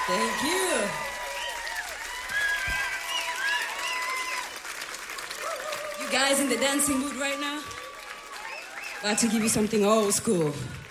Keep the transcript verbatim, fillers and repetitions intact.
Thank you. You guys in the dancing mood right now? About to give you something old school.